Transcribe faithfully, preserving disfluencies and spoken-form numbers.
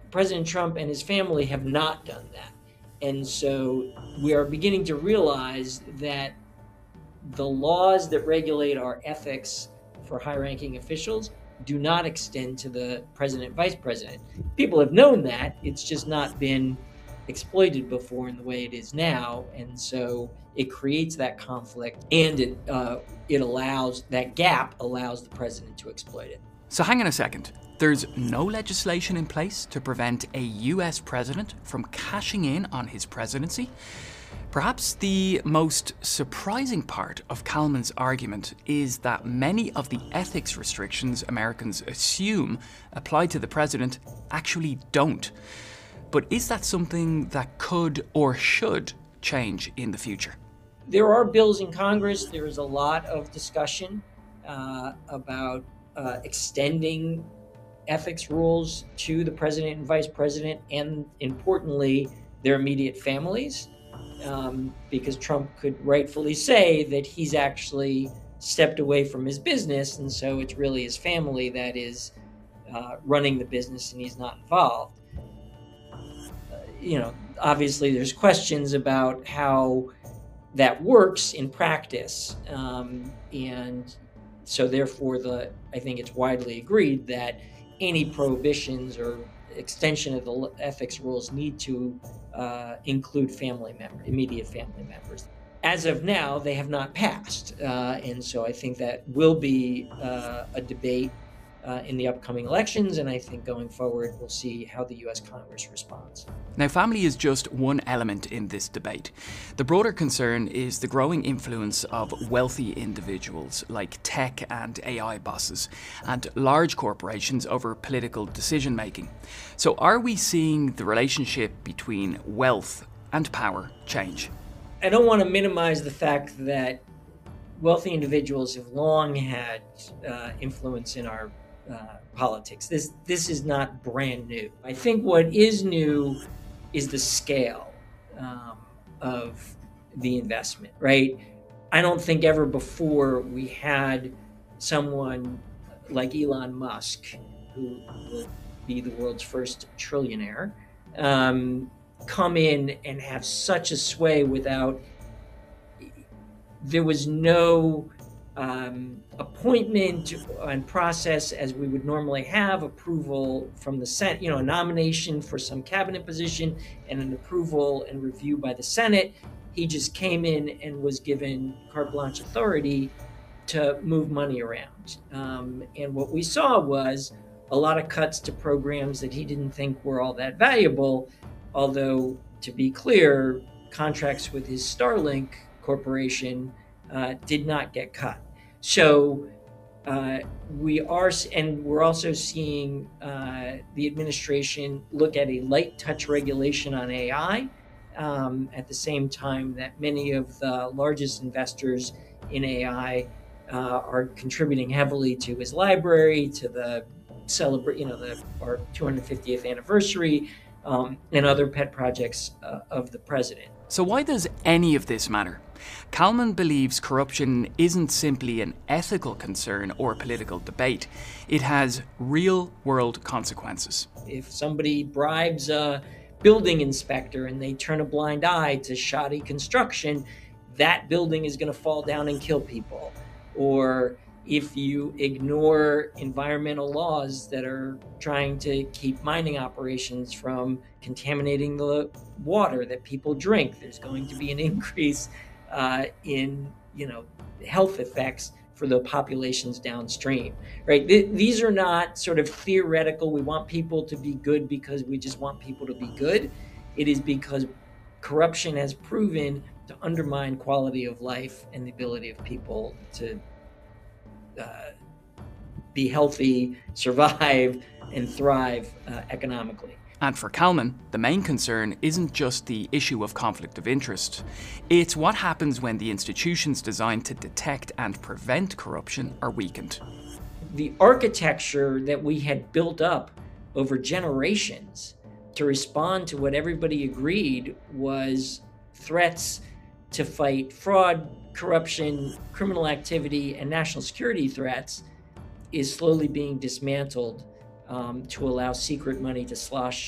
President Trump and his family have not done that. And so we are beginning to realize that the laws that regulate our ethics for high-ranking officials do not extend to the president, vice president. People have known that. It's just not been exploited before in the way it is now. And so it creates that conflict, and it, uh, it allows, that gap allows the president to exploit it. So hang on a second. There's no legislation in place to prevent a U S president from cashing in on his presidency? Perhaps the most surprising part of Kallman's argument is that many of the ethics restrictions Americans assume apply to the president actually don't. But is that something that could or should change in the future? There are bills in Congress. There is a lot of discussion uh, about uh, extending ethics rules to the president and vice president, and importantly, their immediate families. Um, because Trump could rightfully say that he's actually stepped away from his business, and so it's really his family that is uh, running the business and he's not involved. Uh, you know, obviously there's questions about how that works in practice, um, and so therefore the I think it's widely agreed that any prohibitions or extension of the ethics rules need to uh, include family members, immediate family members. As of now, they have not passed, uh, and so I think that will be uh, a debate uh, in the upcoming elections, and I think going forward we'll see how the U S Congress responds. Now, family is just one element in this debate. The broader concern is the growing influence of wealthy individuals like tech and A I bosses and large corporations over political decision making. So are we seeing the relationship between wealth and power change? I don't want to minimize the fact that wealthy individuals have long had uh, influence in our uh, politics. This this is not brand new. I think what is new is the scale um, of the investment, right? I don't think ever before we had someone like Elon Musk, who will be the world's first trillionaire, um, come in and have such a sway without, there was no um, appointment and process as we would normally have, approval from the Senate, you know, a nomination for some cabinet position and an approval and review by the Senate. He just came in and was given carte blanche authority to move money around. Um, and what we saw was a lot of cuts to programs that he didn't think were all that valuable, although, to be clear, contracts with his Starlink corporation uh, did not get cut. So uh, we are, and we're also seeing uh, the administration look at a light touch regulation on A I um, at the same time that many of the largest investors in A I uh, are contributing heavily to his library, to the celebrate, you know, the our two hundred fiftieth anniversary, um, and other pet projects uh, of the president. So why does any of this matter? Kallman believes corruption isn't simply an ethical concern or political debate. It has real-world consequences. If somebody bribes a building inspector and they turn a blind eye to shoddy construction, that building is going to fall down and kill people. Or if you ignore environmental laws that are trying to keep mining operations from contaminating the water that people drink, there's going to be an increase uh, in, you know, health effects for the populations downstream, right? Th- these are not sort of theoretical, we want people to be good because we just want people to be good. It is because corruption has proven to undermine quality of life and the ability of people to Uh, be healthy, survive, and thrive uh, economically. And for Kallman, the main concern isn't just the issue of conflict of interest. It's what happens when the institutions designed to detect and prevent corruption are weakened. The architecture that we had built up over generations to respond to what everybody agreed was threats to fight fraud, corruption, criminal activity, and national security threats is slowly being dismantled um, to allow secret money to slosh